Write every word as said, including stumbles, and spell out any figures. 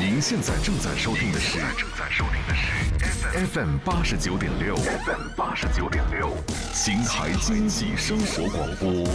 您现在正在收听的是正在收听的是 F M 八十九点六 ，F M 八十九点六，秦海经济生活广播。